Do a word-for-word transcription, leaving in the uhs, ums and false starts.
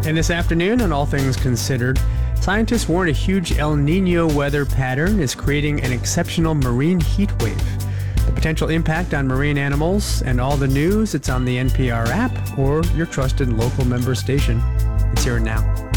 And this afternoon on All Things Considered, scientists warn a huge El Nino weather pattern is creating an exceptional marine heat wave. The potential impact on marine animals and all the news, it's on the N P R app or your trusted local member station. It's here and now.